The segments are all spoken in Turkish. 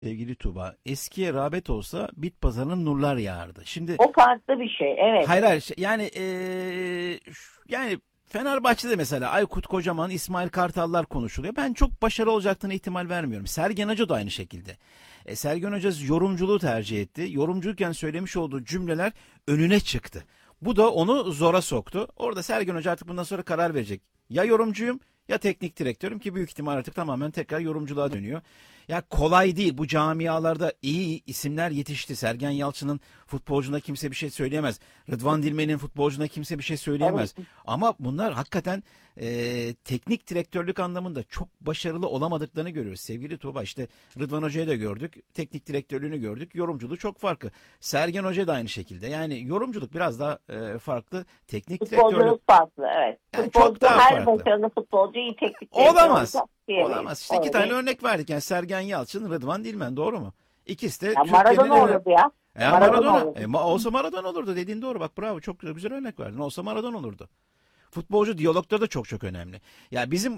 Sevgili Tuğba, eskiye rağbet olsa bit pazarının nurlar yağardı. Şimdi O farklı bir şey. Evet. hayır hayır yani yani Fenerbahçe'de mesela Aykut Kocaman, İsmail Kartallar konuşuluyor. Ben çok başarılı olacaklarına ihtimal vermiyorum. Sergen Hoca da aynı şekilde. Sergen Hoca yorumculuğu tercih etti. Yorumculukken söylemiş olduğu cümleler önüne çıktı. Bu da onu zora soktu. Orada Sergen Hoca artık bundan sonra karar verecek. Ya yorumcuyum ya teknik direktörüm ki büyük ihtimal artık tamamen tekrar yorumculuğa dönüyor. Ya kolay değil. Bu camialarda iyi isimler yetişti. Sergen Yalçın'ın futbolcuna kimse bir şey söyleyemez. Rıdvan Dilmen'in futbolcuna kimse bir şey söyleyemez. Evet. Ama bunlar hakikaten teknik direktörlük anlamında çok başarılı olamadıklarını görüyoruz. Sevgili Tuğba, işte Rıdvan Hoca'yı da gördük. Teknik direktörlüğünü gördük. Yorumculuğu çok farklı. Sergen Hoca da aynı şekilde. Yani yorumculuk biraz daha farklı. Teknik direktörlük Futbolculuk farklı. Evet. yani çok Futbolcu, daha her farklı. başarılı futbolcu iyi teknik direktör Olamaz. olacak diyemeyiz. Olamaz. İşte iki Öyle tane değil. örnek verdik. Yani Sergen Yalçın, Rıdvan Dilmen, doğru mu? İkisi de Ya Türkiye'nin Maradona en olurdu ya. Maradona Maradona. olurdu. Olsa Maradona olurdu, dediğin doğru. Bak bravo, çok güzel örnek verdin. Olsa Maradona olurdu. Futbolcu diyalogları da çok çok önemli. Ya bizim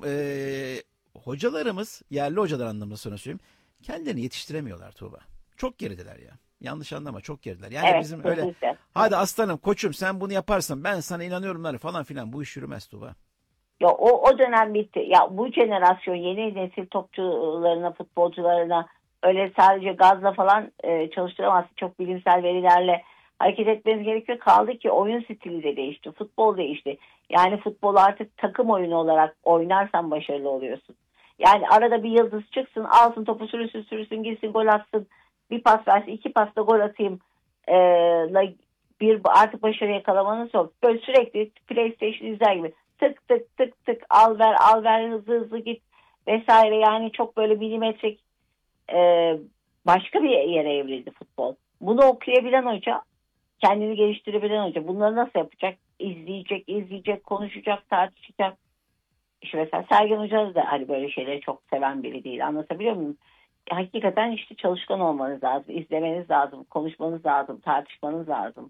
hocalarımız, yerli hocalar anlamında sana söyleyeyim, kendilerini yetiştiremiyorlar Tuğba. Çok gerideler ya. Yanlış anlama, çok gerideler. Yani Evet. bizim öyle Kesinlikle. hadi aslanım koçum sen bunu yaparsın ben sana inanıyorumlar falan filan, bu iş yürümez Tuğba. Ya o dönem bitti. Ya bu jenerasyon yeni nesil topçularına, futbolcularına öyle sadece gazla falan çalıştıramazsın. Çok bilimsel verilerle hareket etmeniz gerekiyor. Kaldı ki oyun stili de değişti. Futbol değişti. Yani futbol artık takım oyunu olarak oynarsan başarılı oluyorsun. Yani arada bir yıldız çıksın, alsın topu, sürüsün, gitsin, gol atsın. Bir pas versin, iki pasla gol atayım. E, bir artık başarı yakalamanız yok. Böyle sürekli PlayStation izler gibi tık tık tık tık, al ver, hızlı hızlı git vesaire. Yani çok böyle milimetrik, e, başka bir yere evrildi futbol. Bunu okuyabilen hoca, kendini geliştirebilen hoca bunları nasıl yapacak? İzleyecek, konuşacak, tartışacak. İşte mesela Sergen Hoca da hani böyle şeyleri çok seven biri değil. Anlatabiliyor muyum? Hakikaten işte çalışkan olmanız lazım, izlemeniz lazım, konuşmanız lazım, tartışmanız lazım.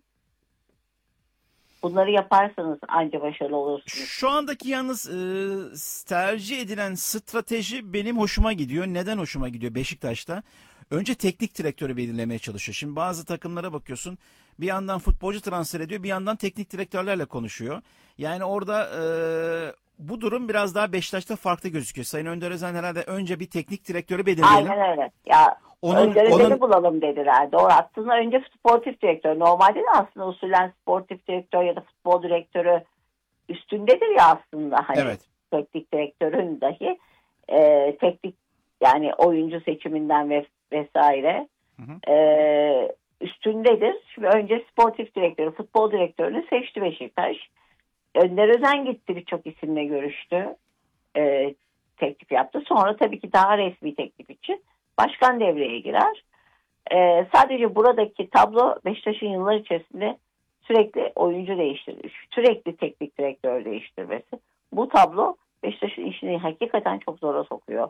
Bunları yaparsanız anca başarılı olursunuz. Şu andaki yalnız tercih edilen strateji benim hoşuma gidiyor. Neden hoşuma gidiyor Beşiktaş'ta? Önce teknik direktörü belirlemeye çalışıyor. Şimdi bazı takımlara bakıyorsun, bir yandan futbolcu transfer ediyor, bir yandan teknik direktörlerle konuşuyor. Yani orada bu durum biraz daha Beşiktaş'ta farklı gözüküyor. Sayın Önder Özen herhalde önce bir teknik direktörü belirleyelim. Aynen öyle. Ya Onun, önce onun ödeni bulalım dediler. Doğru. Aslında önce sportif direktör. Normalde de aslında usulen sportif direktör ya da futbol direktörü üstündedir ya aslında. Hani evet. teknik direktörün dahi teknik, yani oyuncu seçiminden vesaire Hı hı. üstündedir. Şimdi önce sportif direktörü, futbol direktörünü seçti Beşiktaş. Önder Özen gitti, birçok isimle görüştü. Teklif yaptı. Sonra tabii ki daha resmi teklif için başkan devreye girer. Sadece buradaki tablo Beşiktaş'ın yıllar içerisinde sürekli oyuncu değiştirdi. Sürekli teknik direktör değiştirmesi. Bu tablo Beşiktaş'ın işini hakikaten çok zora sokuyor.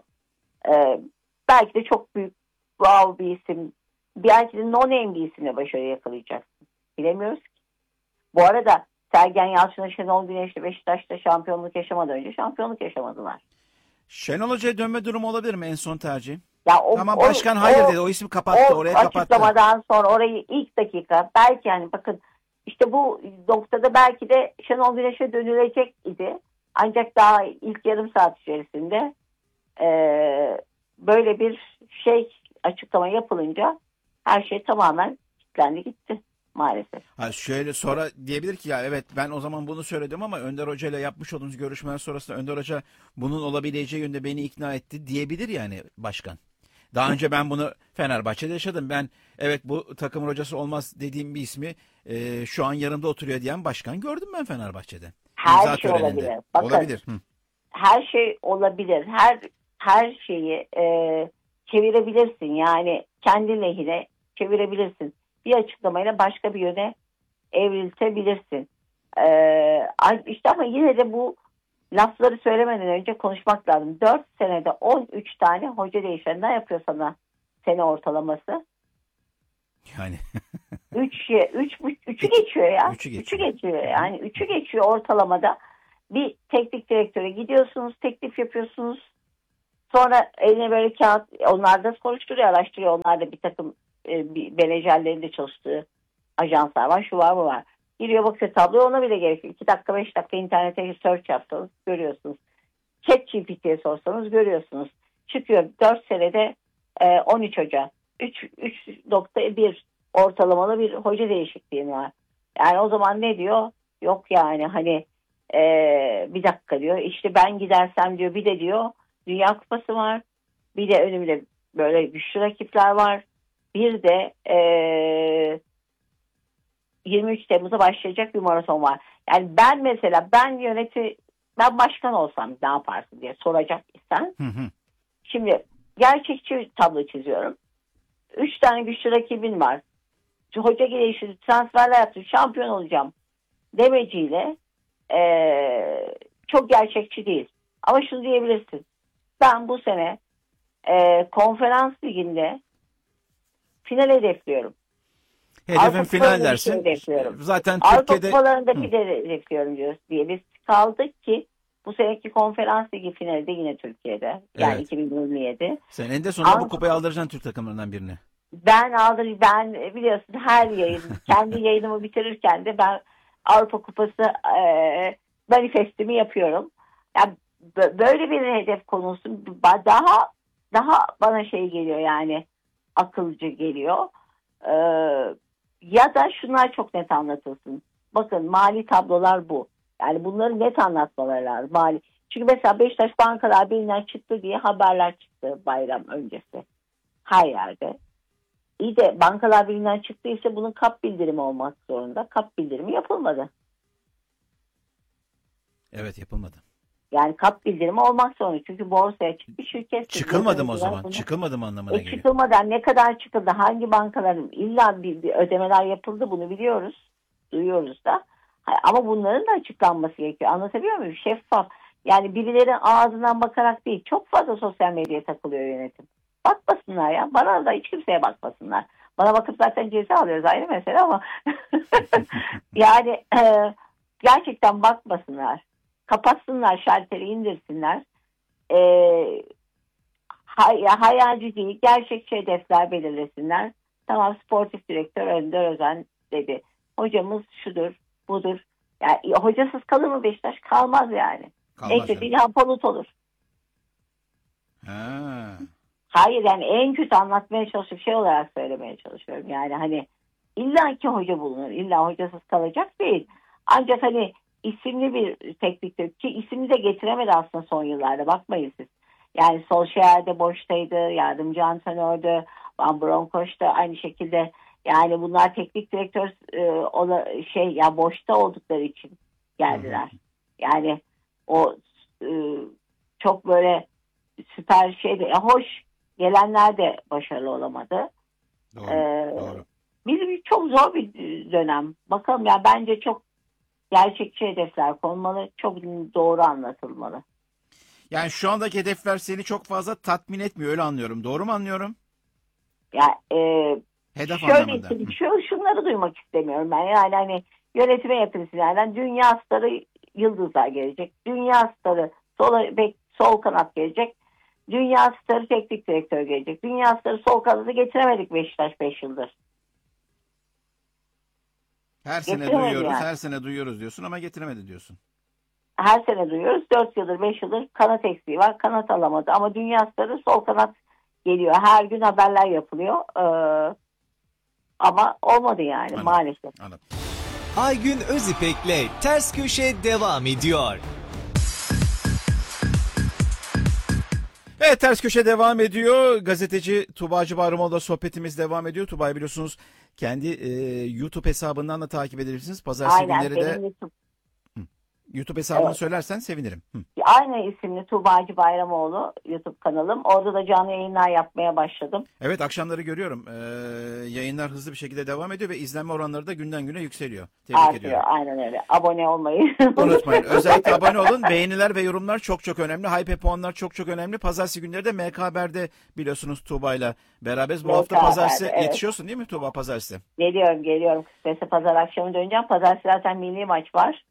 Belki de çok büyük, wow bir isim, belki de no-name bir isimle başarı yakalayacaksın. Bilemiyoruz ki. Bu arada Sergen Yalçın'la Şenol Güneş'le Beşiktaş'ta şampiyonluk yaşamadan önce şampiyonluk yaşamadılar. Şenol Hoca'ya dönme durumu olabilir mi en son tercih? Ya Ama başkan hayır dedi. O ismi kapattı. o Oraya kapattı. açıklamadan sonra orayı ilk dakika belki, yani bakın işte bu noktada belki de Şenol Güneş'e dönülecek idi. Ancak daha ilk yarım saat içerisinde böyle bir açıklama yapılınca her şey tamamen kilitlendi gitti maalesef. Ha şöyle sonra diyebilir ki ya evet ben o zaman bunu söyledim ama Önder Hoca ile yapmış olduğumuz görüşmeler sonrasında Önder Hoca bunun olabileceği yönde beni ikna etti diyebilir yani başkan. Daha önce ben bunu Fenerbahçe'de yaşadım. Ben evet bu takımın hocası olmaz dediğim bir ismi şu an yanımda oturuyor diyen başkan gördüm ben Fenerbahçe'de. Her İmza şey töreninde. olabilir. Bakın, Olabilir. Hı. her şey olabilir. Her şeyi çevirebilirsin. Yani kendi lehine çevirebilirsin. Bir açıklamayla başka bir yöne evriltebilirsin. İşte ama yine de bu lafları söylemeden önce konuşmak lazım. 4 senede 13 tane hoca değişen ne yapıyor sana sene ortalaması? Yani 3'ü geçiyor ya. 3'ü 3'ü geçiyor. geçiyor. Yani 3'ü geçiyor ortalamada. Bir teknik direktöre gidiyorsunuz, teklif yapıyorsunuz. Sonra eline böyle kağıt, onlar da soruşturuyor, araştırıyor. Onlar da bir takım menajerlerin de çalıştığı ajanslar var, şu var bu var. Giriyor bakıyor tabloya, ona bile gerek yok. 2 dakika 5 dakika internete search yapsanız görüyorsunuz. ChatGPT'ye sorsanız görüyorsunuz. Çıkıyor 4 senede 13 hoca. 3.1 ortalamalı bir hoca değişikliği var. Yani o zaman ne diyor? Yok yani hani bir dakika diyor. İşte ben gidersem diyor, bir de diyor Dünya Kupası var. Bir de önümde böyle güçlü rakipler var. Bir de 23 Temmuz'a başlayacak bir maraton var. Yani ben mesela ben başkan olsam ne yaparsın diye soracak insan. Hı hı. Şimdi gerçekçi tablo çiziyorum. 3 tane güçlü rakibin var. Hoca gelişi transferler yaptı, şampiyon olacağım demeciyle çok gerçekçi değil. Ama şunu diyebilirsin. Ben bu sene konferans liginde final hedefliyorum. Hedefin Avrupa final Kupalarında dersin. hedefliyorum. Zaten Avrupa Türkiye'de Kupalarında bir de hedefliyorum diye biz kaldık ki bu seneki konferans ligi finali de yine Türkiye'de. Yani Evet. 2027. sen eninde sonunda bu kupayı aldıracaksın Türk takımlarından birini. Ben biliyorsun her kendi yayınımı bitirirken de ben Avrupa Kupası manifestimi yapıyorum. Yani böyle bir hedef konusu daha bana şey geliyor, yani akılcı geliyor. Ya da şunlar çok net anlatılsın. Bakın, mali tablolar bu. Yani bunları net anlatmaları lazım. Çünkü mesela Beşiktaş Bankalar Birliği'nden çıktı diye haberler çıktı bayram öncesi. Her yerde. İyi de Bankalar Birliği'nden çıktıysa bunun kap bildirimi olmak zorunda. Kap bildirimi yapılmadı. Evet, yapılmadı. Yani kap bildirimi olmak zorunda. Çünkü borsaya çıkmış şirket. Çıkılmadı mı o zaman? Çıkılmadı mı anlamına geliyor. Çıkılmadan ne kadar çıkıldı? Hangi bankaların illa bir ödemeler yapıldı, bunu biliyoruz. Duyuyoruz da. Ama bunların da açıklanması gerekiyor. Anlatabiliyor muyum? Şeffaf. Yani birilerinin ağzından bakarak değil. Çok fazla sosyal medyaya takılıyor yönetim. Bakmasınlar ya. Bana da hiç kimseye bakmasınlar. Bana bakıp zaten ceza alıyoruz, ayrı mesele ama yani gerçekten bakmasınlar. Kapatsınlar, şalteri indirsinler. Hayalci değil, gerçekçi hedefler belirlesinler. Tamam, sportif direktör Önder Özen dedi. Hocamız şudur, budur. Yani hocasız kalır mı Beşiktaş? Kalmaz yani. Kalmaz En kötü canım. İlhan Palut olur. Ha. Hayır, yani en kötü anlatmaya çalışıp şey olarak söylemeye çalışıyorum. Yani hani illa ki hoca bulunur. İlla hocasız kalacak değil. Ancak hani isimli bir teknik direktör, ki ismini de getiremedi aslında son yıllarda, bakmayın siz. Yani Solskjaer de boştaydı, yardımcı antrenördü, Van Bronckhorst da aynı şekilde. Yani bunlar teknik direktör boşta oldukları için geldiler. Yani o çok böyle süper şeydi. Hoş gelenler de başarılı olamadı. Doğru. Doğru. Bizim çok zor bir dönem. Bakalım ya, bence çok gerçekçi hedefler konmalı. Çok doğru anlatılmalı. Yani şu andaki hedefler seni çok fazla tatmin etmiyor, öyle anlıyorum. Doğru mu anlıyorum? Ya Hedef anlamında. Şunları duymak istemiyorum ben. Yani hani yönetime yakın isimlerden dünya starı yıldızlar gelecek. Dünya starı sol kanat gelecek. Dünya starı teknik direktör gelecek. Dünya starı sol kanadı getiremedik Beşiktaş 5 yıldır. Her sene Getiremedi duyuyoruz, yani. her sene duyuyoruz diyorsun ama getiremedi diyorsun. Her sene duyuyoruz. 4 yıldır 5 yıldır kanat eksiği var. Kanat alamadı. Ama dünya starı sol kanat geliyor. Her gün haberler yapılıyor. Ama olmadı yani. Anladım. Maalesef. Anladım. Aygün Özipek'le Ters Köşe devam ediyor. Evet, Ters Köşe devam ediyor. Gazeteci Tuğba Bayramoğlu'la sohbetimiz devam ediyor. Tuğba'yı biliyorsunuz kendi YouTube hesabından da takip edebilirsiniz. Pazartesi Aynen. günleri de Benim YouTube hesabını Evet. söylersen sevinirim. Aynı isimli Tuğbacı Bayramoğlu YouTube kanalım. Orada da canlı yayınlar yapmaya başladım. Evet, akşamları görüyorum. Yayınlar hızlı bir şekilde devam ediyor ve izlenme oranları da günden güne yükseliyor. Tebrik Artıyor. ediyorum. Aynen öyle. Abone olmayı Unutmayın. Özellikle abone olun. Beğeniler ve yorumlar çok çok önemli. Hype puanlar çok çok önemli. Pazartesi günleri de MK Haber'de biliyorsunuz Tuğba'yla beraberiz. Bu hafta MK pazartesi Haber'de, evet. yetişiyorsun değil mi Tuğba, pazartesi? Geliyorum. Kısmetse pazar akşamı döneceğim. Pazartesi zaten milli maç var.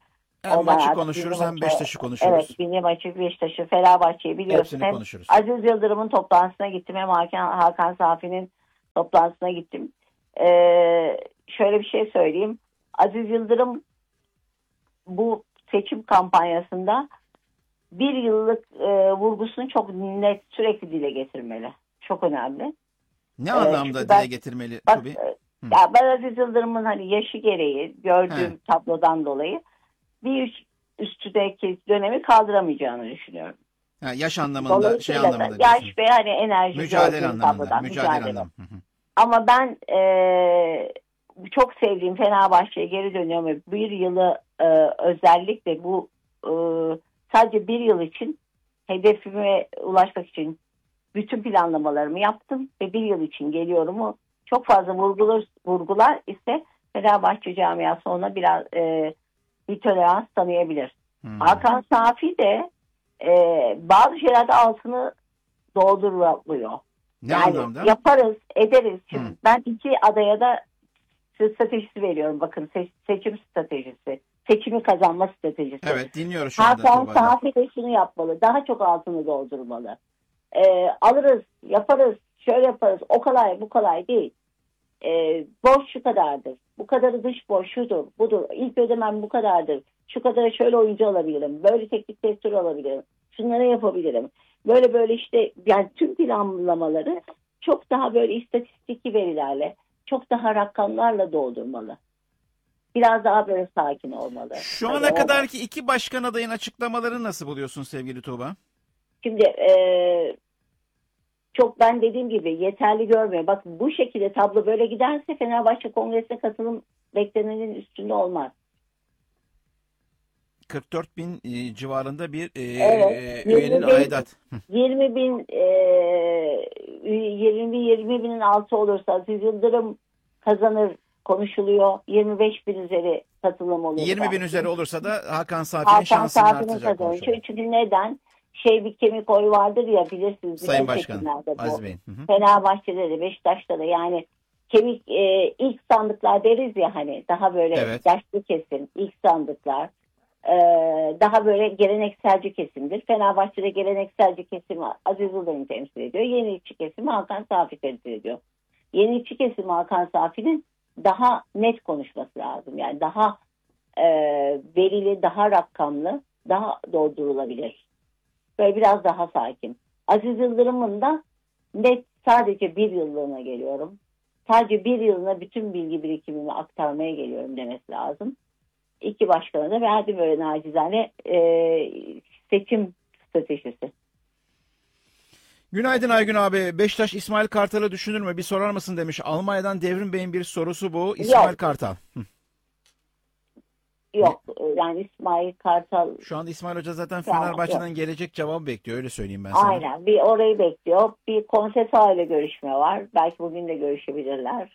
Hem O maçı da konuşuruz bizim hem maçı, Beşiktaş'ı konuşuruz. evet, milli maçı, Beşiktaş'ı, Fenerbahçe'yi biliyorsun. Hepsini Hem konuşuruz. Aziz Yıldırım'ın toplantısına gittim hem Hakan Safi'nin toplantısına gittim. Şöyle bir şey söyleyeyim. Aziz Yıldırım bu seçim kampanyasında bir yıllık vurgusunu çok net, sürekli dile getirmeli. Çok önemli. Ne anlamda Çünkü dile getirmeli bak, Tubi? ya ben Aziz Yıldırım'ın hani yaşı gereği gördüğüm tablodan dolayı bir üstündeki dönemi kaldıramayacağını düşünüyorum. Ha, yaş anlamında, şey Dolayısıyla da anlamında diyorsun. yaş ve hani enerji Mücadele gördüğüm anlamında. tablodan, Mücadele anlamında. Hı hı. Ama ben çok sevdiğim Fenerbahçe'ye geri dönüyorum ve bir yılı özellikle bu sadece bir yıl için hedefime ulaşmak için bütün planlamalarımı yaptım ve bir yıl için geliyorumu çok fazla vurgular ise Fenerbahçe camiası ona biraz bir tolerans tanıyabilir. Hakan Safi de bazı şeylerde altını dolduruyor. Ne Yani anlamda? yaparız, ederiz. Şimdi ben iki adaya da stratejisi veriyorum. Bakın, seçim stratejisi. Seçimi kazanma stratejisi. Evet, dinliyoruz şu anda Hakan Tuğba'dan. Safi de şunu yapmalı. Daha çok altını doldurmalı. Alırız, yaparız, şöyle yaparız. O kolay, bu kolay değil. Borç şu kadardır. Bu kadarı dış borç şudur, budur. İlk ödemem bu kadardır. Şu kadara şöyle oyuncu alabilirim. Böyle teknik direktör alabilirim. Şunları yapabilirim. Böyle böyle işte, yani tüm planlamaları çok daha böyle istatistik verilerle, çok daha rakamlarla doldurmalı. Biraz daha böyle sakin olmalı. Şu Hani ana kadarki iki başkan adayın açıklamalarını nasıl buluyorsun sevgili Tuğba? Şimdi çok, ben dediğim gibi, yeterli görmüyor. Bak, bu şekilde tablo böyle giderse Fenerbahçe Kongresi'ne katılım beklenenin üstünde olmaz. 44 bin civarında bir Evet, üyenin aidat. 20 bin 20 binin altı olursa Aziz Yıldırım kazanır konuşuluyor. 25 bin üzeri katılım olur. 20 bin üzeri olursa da Hakan Safi'nin Hakan şansını Safi'nin artacak kazanır. konuşuluyor. Çünkü neden? Bir kemik oyu vardır ya, bilirsiniz. Sayın bütün Başkanım, seçimlerde bu. Aziz Bey'in. Fenerbahçe'de de, Beşiktaş'ta da, yani kemik ilk sandıklar deriz ya, hani daha böyle Evet. yaşlı kesim, ilk sandıklar daha böyle gelenekselci kesimdir. Fenerbahçe'de gelenekselci kesimi Aziz Yıldırım temsil ediyor. Yenilikçi kesimi Hakan Safi temsil ediyor. Yenilikçi kesimi Hakan Safi'nin daha net konuşması lazım. Yani daha verili, daha rakamlı, daha doldurulabilir. Böyle biraz daha sakin. Aziz Yıldırım'ın da net, sadece bir yıllığına geliyorum. Sadece bir yılına bütün bilgi birikimimi aktarmaya geliyorum demesi lazım. İki başkana da verdi böyle nacizane seçim stratejisi. Günaydın Aygün abi. Beşiktaş İsmail Kartal'ı düşünür mü? Bir sorar mısın demiş. Almanya'dan Devrim Bey'in bir sorusu bu. İsmail Yok. Kartal. Yok. Yani İsmail Kartal... Şu anda İsmail Hoca zaten Şu anda Fenerbahçe'den gelecek cevabı bekliyor. Öyle söyleyeyim ben sana. Aynen. Bir orayı bekliyor. Bir Konsesa ile görüşme var. Belki bugün de görüşebilirler.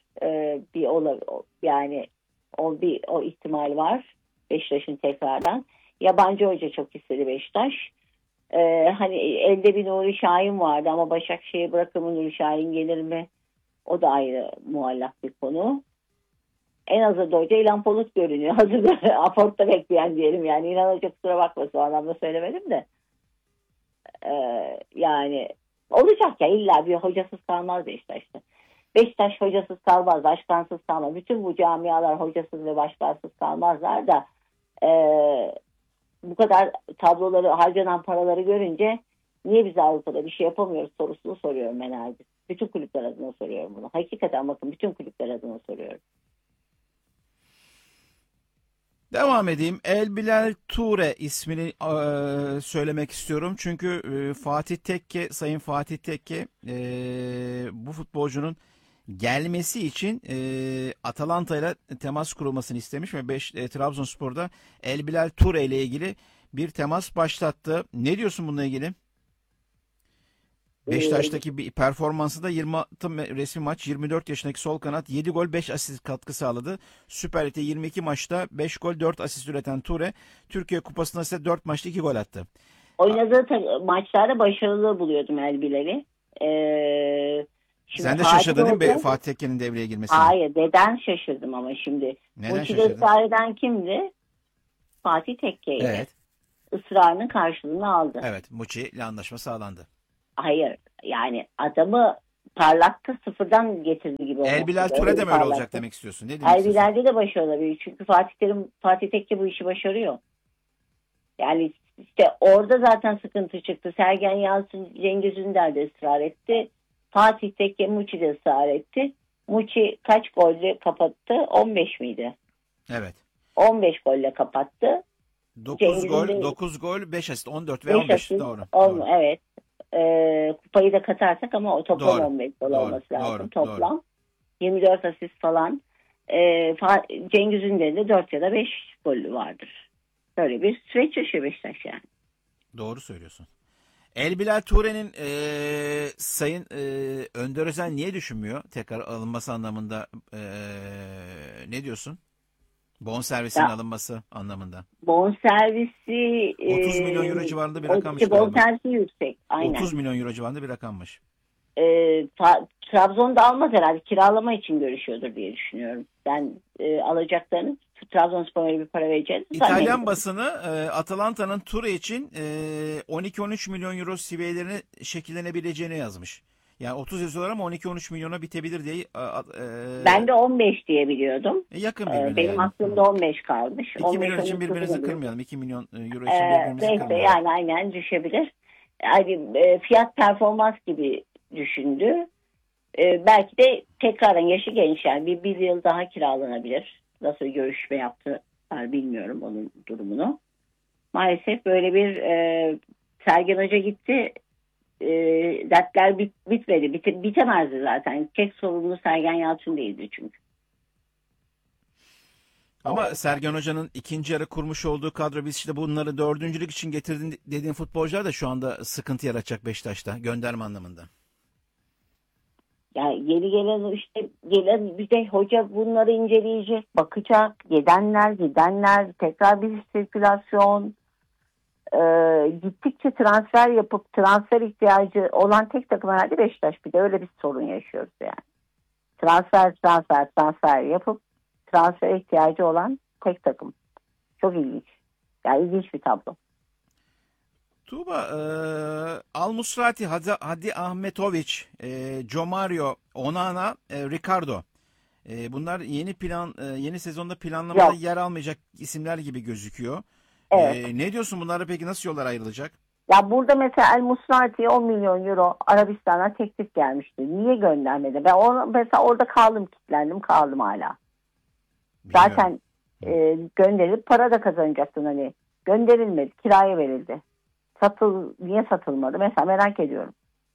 Yani o ihtimal var. Beşiktaş'ın tekrardan. Yabancı hoca çok istedi Beşiktaş. Hani elde bir Nuri Şahin vardı ama Başakşehir bırakımı Nuri Şahin gelir mi? O da ayrı muallak bir konu. En hazırda hoca İlhan Polut görünüyor. Hazırda aportta bekleyen diyelim. Yani İlhan Hoca kusura bakmasın, o anlamda söylemedim de. Yani olacak ya, illa bir hocasız kalmaz Beşiktaş'ta. Beşiktaş hocasız kalmaz, başkansız kalmaz. Bütün bu camialar hocasız ve başkansız kalmazlar da bu kadar tabloları, harcanan paraları görünce niye biz Avrupa'da bir şey yapamıyoruz sorusunu soruyorum ben herhalde. Bütün kulüpler adına soruyorum bunu. Hakikaten bakın, bütün kulüpler adına soruyorum. Devam edeyim. El Bilal Ture ismini söylemek istiyorum. Çünkü Sayın Fatih Tekke bu futbolcunun gelmesi için Atalanta ile temas kurulmasını istemiş ve Trabzonspor'da El Bilal Ture ile ilgili bir temas başlattı. Ne diyorsun bununla ilgili? Beşiktaş'taki bir performansı da 26 resmi maç, 24 yaşındaki sol kanat 7 gol 5 asist katkı sağladı. Süper Lig'de 22 maçta 5 gol 4 asist üreten Ture, Türkiye Kupası'nda ise 4 maçta 2 gol attı. Oynadığı maçlarda başarılı buluyordum El Bilal'i. Sen de şaşırdın değil mi Fatih Tekke'nin devreye girmesine? Hayır, neden şaşırdım ama şimdi. Neden Bu ısrar eden kimdi? Fatih Tekke'ydi. Evet. Israrının karşılığını aldı. Evet. Muçi ile anlaşma sağlandı. Hayır, yani adamı parlattı, sıfırdan getirdi gibi olması. Elbilal Öyle Ture bir de mi öyle olacak parlattı. demek istiyorsun? Ne demek istiyorsun? Erbilal'de de başarılı olabilir. Çünkü Fatih Tekke bu işi başarıyor. Yani işte orada zaten sıkıntı çıktı. Sergen Yalçın, Cengiz Ünder de ısrar etti. Fatih Tekke, Muçi de ısrar etti. Muçi kaç golle kapattı? 15 miydi? Evet. 15 golle kapattı. 9 gol, Cengiz'in de 9 gol, 5 asist, 14 ve 5 15. asist, Doğru. evet. Kupayı da katarsak ama o toplam Doğru. 15 gol Doğru. olması lazım. Doğru. Toplam 24 asist falan. Cengiz Ünder'in de 4 ya da 5 golü vardır. Böyle bir süreç yaşıyor Beşiktaş yani. Doğru söylüyorsun. Elbilal Ture'nin Sayın Önder Özen niye düşünmüyor tekrar alınması anlamında? Ne diyorsun? Bonservisinin Ya, alınması anlamında. bonservisi 30 milyon euro civarında bir rakammış galiba. bonservisi yüksek. Aynen. 30 milyon euro civarında bir rakammış. Trabzon'da almaz herhalde. Kiralama için görüşüyordur diye düşünüyorum. Ben alacaklarını Trabzonspor'a bir para vereceğini İtalyan zannediyorum. basını Atalanta'nın Ture için 12-13 milyon euro seviyelerine şekillenebileceğini yazmış. Yani 30 yazıyorlar ama 12-13 milyona bitebilir diye. Ben de 15 diye biliyordum. Yakın birbirine Benim yani. aklımda 15 kalmış. 2 milyon için 15-13 birbirimizi olabilir. kırmayalım. 2 milyon euro için birbirimizi Neyse kırmayalım. yani aynen düşebilir. Yani fiyat performans gibi düşündü. Belki de tekrardan yaşı genç yani bir yıl daha kiralanabilir. Nasıl görüşme yaptılar bilmiyorum onun durumunu. Maalesef böyle bir Sergen Hoca gitti. Dertler bitmedi. Bitemezdi zaten. Tek sorumlu Sergen Yalçın değildi çünkü. Ama Sergen Hoca'nın ikinci yarı kurmuş olduğu kadro biz işte bunları dördüncülük için getirdin dediğin futbolcular da şu anda sıkıntı yaratacak Beşiktaş'ta gönderme anlamında. Yani yeni gelen gelen bir de hoca bunları inceleyecek, bakacak. Gidenler, tekrar bir sirkülasyon. Gittikçe transfer yapıp transfer ihtiyacı olan tek takım herhalde Beşiktaş. Bir de öyle bir sorun yaşıyoruz yani. Transfer yapıp transfer ihtiyacı olan tek takım. Çok ilginç. Yani ilginç bir tablo. Tuğba, Al Musrati, Hadi Ahmetoviç, Joe Mario, Onana, Ricardo. Bunlar yeni sezonda planlamada Yok. yer almayacak isimler gibi gözüküyor. Evet. Ne diyorsun bunlara peki nasıl yollar ayrılacak? Ya burada mesela El Musrati'ye 10 milyon euro Arabistan'a teklif gelmişti. Niye göndermedi? Ben mesela orada kilitlendim hala. Bilmiyorum. Zaten gönderilip para da kazanacaktın hani. Gönderilmedi, kiraya verildi. Niye satılmadı? Mesela merak ediyorum.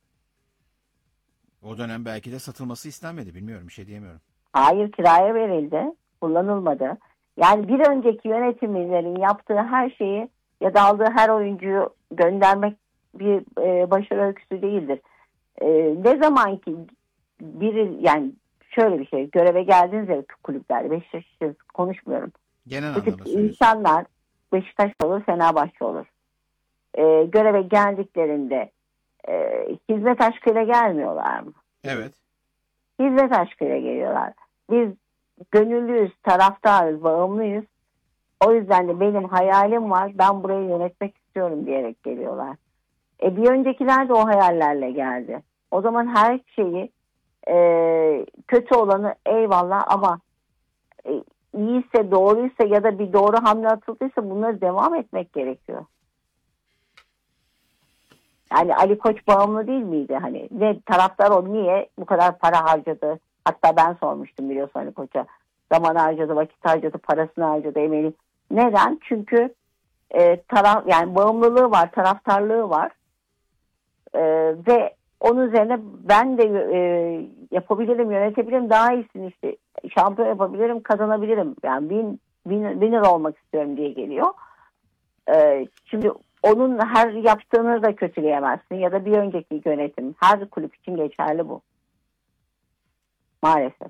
O dönem belki de satılması istenmedi. Bilmiyorum, bir şey diyemiyorum. Hayır, kiraya verildi. Kullanılmadı. Yani bir önceki yönetimlerin yaptığı her şeyi ya da aldığı her oyuncuyu göndermek bir başarı öyküsü değildir. Ne zaman ki yani şöyle bir şey, göreve geldiğiniz ya kulüplerde, Beşiktaş için konuşmuyorum. Genel Bu tip anlamda söylüyorsun. insanlar Beşiktaş olur, Fenerbahçe olur. Göreve geldiklerinde hizmet aşkıyla gelmiyorlar mı? Evet. Hizmet aşkıyla geliyorlar. Biz gönüllüyüz, taraftarız, bağımlıyız. O yüzden de benim hayalim var, ben burayı yönetmek istiyorum diyerek geliyorlar. Bir öncekiler de o hayallerle geldi. O zaman her şeyi kötü olanı eyvallah ama iyiyse, doğruysa ya da bir doğru hamle atıldıysa bunları devam etmek gerekiyor. Yani Ali Koç bağımlı değil miydi? Hani ne taraftar niye bu kadar para harcadı? Hatta ben sormuştum biliyorsun Ali Koç'a. Zaman harcadı, vakit harcadı, parasını harcadı, emeğini. Neden? Çünkü yani bağımlılığı var, taraftarlığı var. Ve onun üzerine ben de yapabilirim, yönetebilirim, daha iyisini işte şampiyon yapabilirim, kazanabilirim. Yani winner olmak istiyorum diye geliyor. Şimdi onun her yaptığını da kötüleyemezsin ya da bir önceki yönetim. Her kulüp için geçerli bu. Maalesef.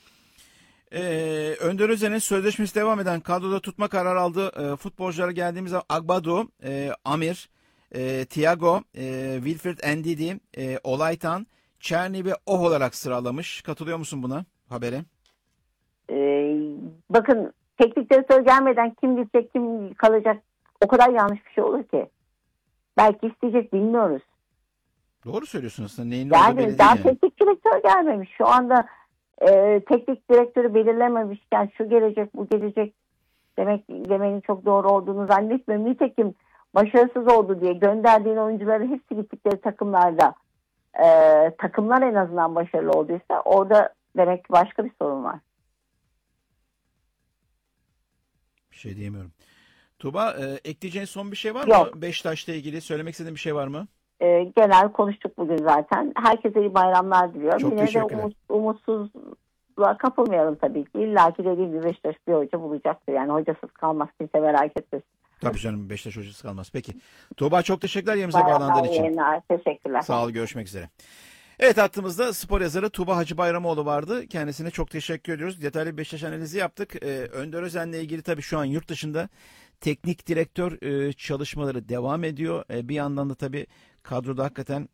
Önder Özen'in sözleşmesi devam eden kadroda tutma kararı aldığı futbolculara geldiğimizde Agbado, Amir, Thiago, Wilfred Ndidi, Olaytan, Çerni ve olarak sıralamış. Katılıyor musun buna habere? Bakın teknik direktör gelmeden kim gidecek, kim kalacak, o kadar yanlış bir şey olur ki. Belki isteyecek, bilmiyoruz. Doğru söylüyorsun aslında. Neyin ne olduğu belli Yani değil daha yani. teknik direktör gelmemiş. Şu anda teknik direktörü belirlememişken şu gelecek, bu gelecek demenin çok doğru olduğunu zannetmiyorum. Nitekim başarısız oldu diye gönderdiğin oyuncuların hepsi gittikleri takımlarda takımlar en azından başarılı olduysa orada demek ki başka bir sorun var. Bir şey diyemiyorum. Tuğba, ekleyeceğin son bir şey var Yok. mı? Beşiktaş'la ilgili söylemek istediğin bir şey var mı? Genel konuştuk bugün zaten. Herkese iyi bayramlar diliyorum. Çok Yine de teşekkürler. umutsuzluğa kapılmayalım tabii ki. İlla ki dediğim gibi Beşiktaş bir hoca bulacaktır. Yani hocasız kalmaz, kimse merak etmesin. Tabii canım, Beşiktaş hocası kalmaz. Peki. Tuğba, çok teşekkürler yerimize Bayramlar, bağlandığın için. yayınlar. Teşekkürler. Sağ ol, görüşmek üzere. Evet, hattımızda spor yazarı Tuğba Hacıbayramoğlu vardı. Kendisine çok teşekkür ediyoruz. Detaylı bir Beşiktaş analizi yaptık. Önder Özen'le ilgili tabii şu an yurt dışında teknik direktör çalışmaları devam ediyor. Bir yandan da tabii kadroda hakikaten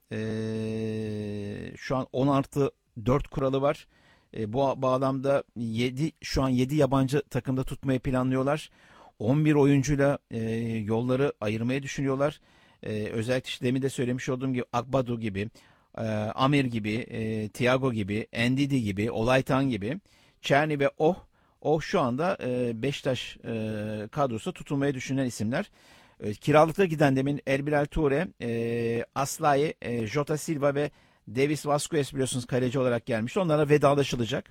şu an 10+4 kuralı var. Bu bağlamda şu an 7 yabancı takımda tutmayı planlıyorlar. 11 oyuncuyla yolları ayırmayı düşünüyorlar. Özellikle işte demin de söylemiş olduğum gibi Akbadu gibi, Amir gibi, Thiago gibi, Ndidi gibi, Olaytan gibi, Çerni ve Oh şu anda Beşiktaş kadrosu tutulmaya düşünen isimler. Kiralıkta giden demin Elbilal Toure, Aslayi, Jota Silva ve Davis Vasquez biliyorsunuz kaleci olarak gelmişti. Onlara vedalaşılacak.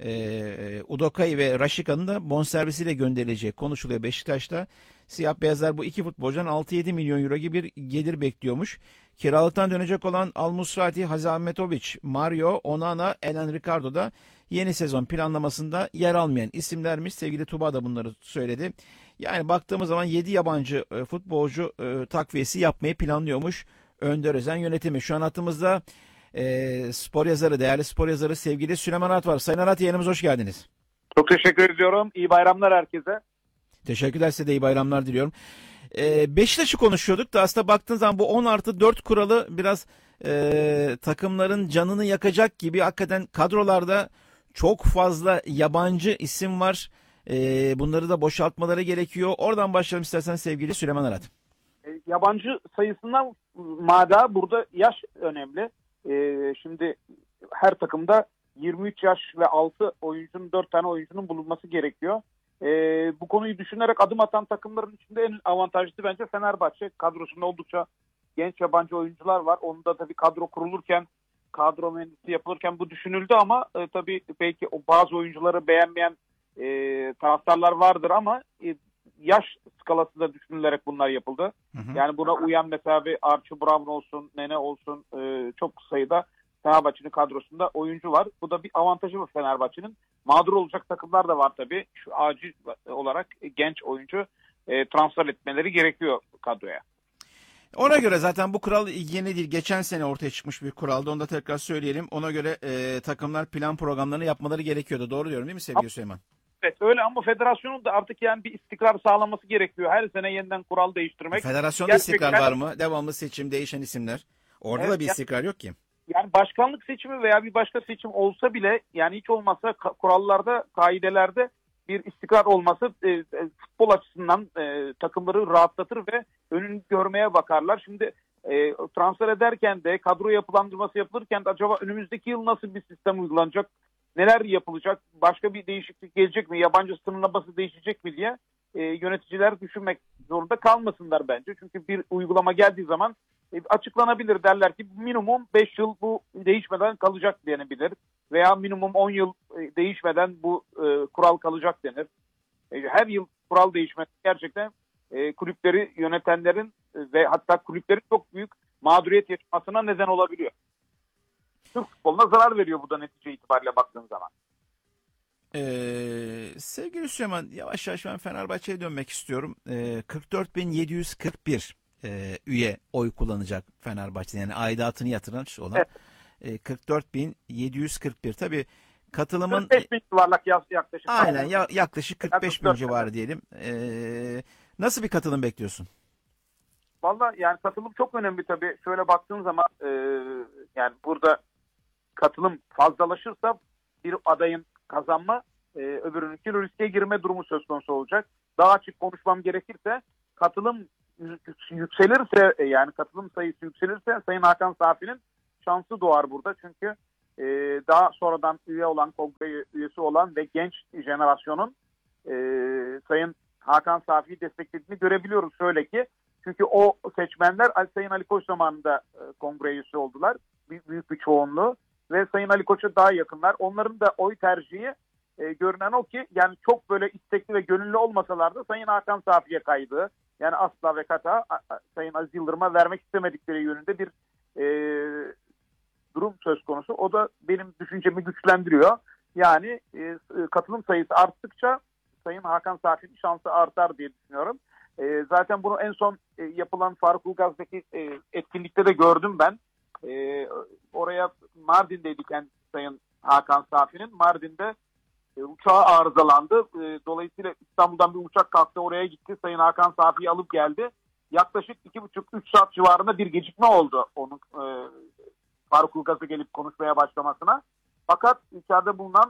Udokai ve Rashika'nın da bonservisiyle gönderileceği konuşuluyor Beşiktaş'ta. Siyah beyazlar bu iki futbolcudan 6-7 milyon euro gibi bir gelir bekliyormuş. Kiralıktan dönecek olan Al Musrati, Hazametovic, Mario, Onana, Elen Ricardo da yeni sezon planlamasında yer almayan isimlermiş. Sevgili Tuba da bunları söyledi. Yani baktığımız zaman 7 yabancı futbolcu takviyesi yapmayı planlıyormuş Önder Özen yönetimi. Şu an hattımızda spor yazarı, değerli spor yazarı sevgili Süleyman Arat var. Sayın Arat, yayınımıza hoş geldiniz. Çok teşekkür ediyorum. İyi bayramlar herkese. Teşekkürler, size de iyi bayramlar diliyorum. Beşiktaş'ı konuşuyorduk da aslında baktığın zaman bu 10+4 kuralı biraz takımların canını yakacak gibi. Hakikaten kadrolarda çok fazla yabancı isim var. Bunları da boşaltmaları gerekiyor. Oradan başlayalım istersen sevgili Süleyman Arat. Yabancı sayısından mada burada yaş önemli. Şimdi her takımda 23 yaş ve altı oyuncunun 4 tane oyuncunun bulunması gerekiyor. Bu konuyu düşünerek adım atan takımların içinde en avantajlısı bence Fenerbahçe. Kadrosunda oldukça genç yabancı oyuncular var. Onu da tabii kadro kurulurken, kadro mühendisi yapılırken bu düşünüldü ama tabii belki bazı oyuncuları beğenmeyen taraftarlar vardır ama yaş skalası da düşünülerek bunlar yapıldı. Hı hı. Yani buna uyan mesela bir Archie Brown olsun, Nene olsun çok sayıda Fenerbahçe'nin kadrosunda oyuncu var. Bu da bir avantajı var Fenerbahçe'nin. Mağdur olacak takımlar da var tabii. Şu acil olarak genç oyuncu transfer etmeleri gerekiyor kadroya. Ona göre zaten bu kural yeni değil. Geçen sene ortaya çıkmış bir kuraldı. Onu da tekrar söyleyelim. Ona göre takımlar plan programlarını yapmaları gerekiyordu. Doğru diyorum değil mi sevgili Süleyman? Evet öyle ama federasyonun da artık yani bir istikrar sağlaması gerekiyor. Her sene yeniden kural değiştirmek. Federasyonda istikrar var mı? Devamlı seçim, değişen isimler. Orada Evet, da bir istikrar yok ki. Yani başkanlık seçimi veya bir başka seçim olsa bile yani hiç olmazsa kurallarda, kaidelerde bir istikrar olması futbol açısından takımları rahatlatır ve önünü görmeye bakarlar. Şimdi transfer ederken de kadro yapılandırması yapılırken de acaba önümüzdeki yıl nasıl bir sistem uygulanacak? Neler yapılacak? Başka bir değişiklik gelecek mi? Yabancı sınırlaması değişecek mi diye yöneticiler düşünmek zorunda kalmasınlar bence. Çünkü bir uygulama geldiği zaman açıklanabilir, derler ki minimum 5 yıl bu değişmeden kalacak denebilir. Veya minimum 10 yıl değişmeden bu kural kalacak denir. Her yıl kural değişmesi gerçekten kulüpleri yönetenlerin ve hatta kulüplerin çok büyük mağduriyet yaşamasına neden olabiliyor. Türk futboluna zarar veriyor bu da netice itibariyle baktığın zaman. Sevgili Süleyman, yavaş yavaş ben Fenerbahçe'ye dönmek istiyorum. 44.741 üye oy kullanacak Fenerbahçe. Yani aidatını yatıran olan Evet. 44.741. Tabii katılımın 45 bin civarlak yaklaşık. aynen yaklaşık 45 bin 44 civarı diyelim. Nasıl bir katılım bekliyorsun? Valla yani katılım çok önemli tabii. Şöyle baktığın zaman yani burada katılım fazlalaşırsa bir adayın kazanma öbürününki riske girme durumu söz konusu olacak. Daha açık konuşmam gerekirse katılım yükselirse yani katılım sayısı yükselirse Sayın Hakan Safi'nin şansı doğar burada. Çünkü daha sonradan üye olan, kongre üyesi olan ve genç jenerasyonun Sayın Hakan Safi'yi desteklediğini görebiliyoruz. Şöyle ki çünkü o seçmenler Sayın Ali Koç zamanında kongre üyesi oldular. Büyük bir çoğunluğu ve Sayın Ali Koç'a daha yakınlar. Onların da oy tercihi görünen o ki yani çok böyle istekli ve gönüllü olmasalar da Sayın Hakan Safi'ye kaydı. Yani asla ve kata Sayın Aziz Yıldırım'a vermek istemedikleri yönünde bir durum söz konusu. O da benim düşüncemi güçlendiriyor. Yani katılım sayısı arttıkça Sayın Hakan Safi'nin şansı artar diye düşünüyorum. Zaten bunu en son yapılan Faruk Ulgaz'daki etkinlikte de gördüm ben. Oraya Mardin'deydik yani Sayın Hakan Safi'nin. Mardin'de uçağı arızalandı. Dolayısıyla İstanbul'dan bir uçak kalktı, oraya gitti. Sayın Hakan Safi'yi alıp geldi. Yaklaşık 2,5-3 saat civarında bir gecikme oldu onun Faruk Ulgaz'a gelip konuşmaya başlamasına. Fakat içeride bulunan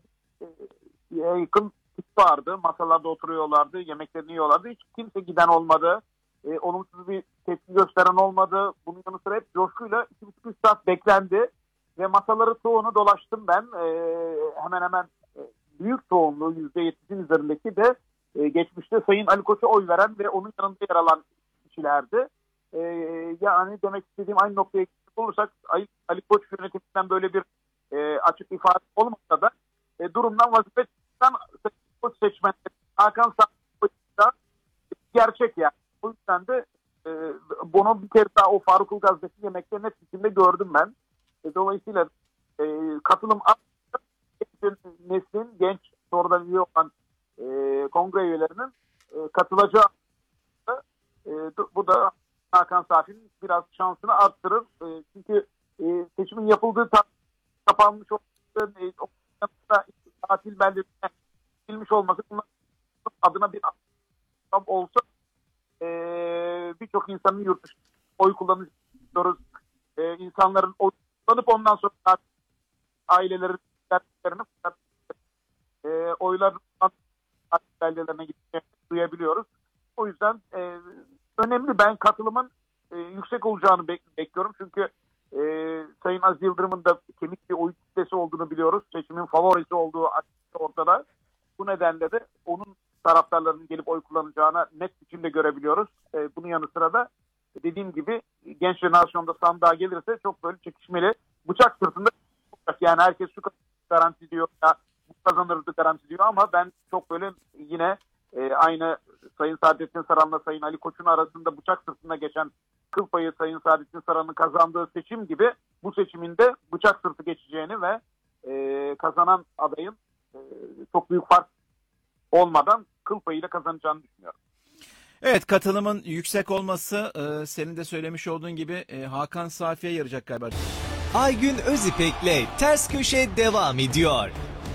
600'e yakın kişi vardı. Masalarda oturuyorlardı, yemeklerini yiyorlardı. Hiç kimse giden olmadı. Olumsuz bir tepki gösteren olmadı. Bunun yanı sıra hep coşkuyla 2,5-3 saat beklendi. Ve masaları çoğunu dolaştım ben. Hemen hemen büyük çoğunluğu %70'in üzerindeki de geçmişte Sayın Ali Koç'a oy veren ve onun yanında yer alan kişilerdi. Yani demek istediğim aynı noktaya gidecek olursak Ali Koç yönetiminden böyle bir açık ifade olmasa da durumdan vazifesinden Koç seçmenleri Hakan Safi'den gerçek yani. O yüzden de bunu bir kere daha o Faruk Ulgaz'daki yemekte net biçimde gördüm ben. Dolayısıyla katılım neslin genç sonradan üye olan kongre üyelerinin katılacağı bu da Hakan Safi'nin biraz şansını arttırır. Çünkü seçimin yapıldığı kapanmış olması, tatil beldelerine gidilmiş olması adına bir olsa birçok insanın yurt dışında oy kullanıyoruz. İnsanların oy kullanıp ondan sonra ailelerin oylar beldelerine gitmeye duyabiliyoruz. O yüzden önemli. Ben katılımın yüksek olacağını bekliyorum. Çünkü Sayın Aziz Yıldırım'ın da kemik bir oy kitlesi olduğunu biliyoruz. Seçimin favorisi olduğu ortada. Bu nedenle de onun taraftarlarının gelip oy kullanacağına net biçimde görebiliyoruz. Bunun yanı sıra da dediğim gibi genç jenerasyonda sandığa gelirse çok böyle çekişmeli. Bıçak sırtında olacak. Yani herkes şu garanti diyor ya bu kazanırdı garanti diyor ama ben çok böyle yine aynı Sayın Saadettin Saran'la Sayın Ali Koç'un arasında bıçak sırtında geçen kıl payı Sayın Saadettin Saran'ın kazandığı seçim gibi bu seçiminde bıçak sırtı geçeceğini ve kazanan adayın çok büyük fark olmadan kıl payıyla kazanacağını düşünüyorum. Evet, katılımın yüksek olması senin de söylemiş olduğun gibi Hakan Safi'ye yarayacak galiba. Aygün Özipek'le Ters Köşe devam ediyor.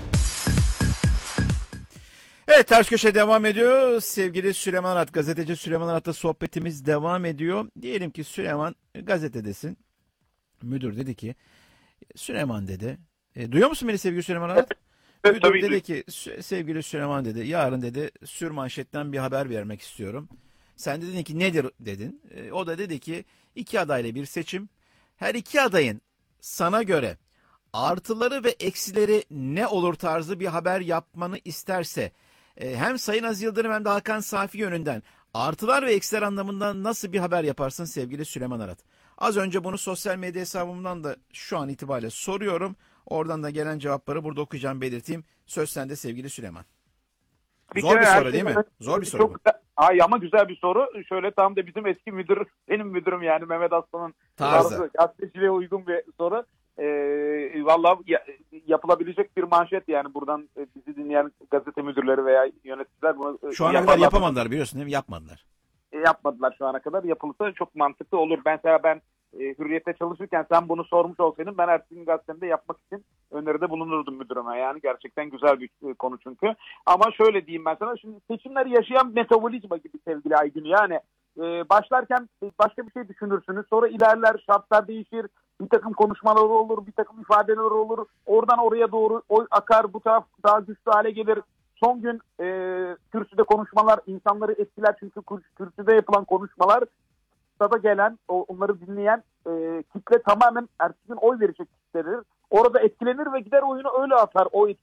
Evet, Ters Köşe devam ediyor. Sevgili Süleyman Arat, gazeteci Süleyman Arat'la sohbetimiz devam ediyor. Diyelim ki Süleyman gazetedesin. Müdür dedi ki, Süleyman dedi. Duyuyor musun beni sevgili Süleyman Arat? Evet, Müdür tabii dedi ki, sevgili Süleyman dedi, yarın dedi sürmanşetten bir haber vermek istiyorum. Sen de dedin ki nedir dedin. O da dedi ki 2 adayla bir seçim. Her 2 adayın sana göre artıları ve eksileri ne olur tarzı bir haber yapmanı isterse hem Sayın Aziz Yıldırım hem de Hakan Safi yönünden artılar ve eksiler anlamında nasıl bir haber yaparsın sevgili Süleyman Arat? Az önce bunu sosyal medya hesabımdan da şu an itibariyle soruyorum. Oradan da gelen cevapları burada okuyacağım, belirteyim. Söz sende sevgili Süleyman. Zor bir soru değil mi? Zor bir soru bu. Ama güzel bir soru. Şöyle tam da bizim eski müdür, benim müdürüm yani Mehmet Aslan'ın Tarzı. gazeteciliğe uygun bir soru. Vallahi yapılabilecek bir manşet yani buradan bizi dinleyen gazete müdürleri veya yöneticiler bunu Şu ana kadar yapamadılar biliyorsun değil mi? Yapmadılar. Yapmadılar şu ana kadar. Yapılırsa çok mantıklı olur. Ben Hürriyet'te çalışırken sen bunu sormuş olsaydın ben Ertuğrul Gazete'mde yapmak için öneride bulunurdum müdürüme. Yani gerçekten güzel bir konu çünkü. Ama şöyle diyeyim ben sana. Şimdi seçimleri yaşayan metabolizma gibi sevgili Aygün. Yani başlarken başka bir şey düşünürsünüz. Sonra ilerler, şartlar değişir. Bir takım konuşmalar olur, bir takım ifadeler olur. Oradan oraya doğru oy akar, bu taraf daha güçlü hale gelir. Son gün kürsüde konuşmalar insanları etkiler. Çünkü kürsüde yapılan konuşmalar, stada gelen, onları dinleyen kitle tamamen ertesi gün oy verecek kitledir. Orada etkilenir ve gider oyunu öyle atar. O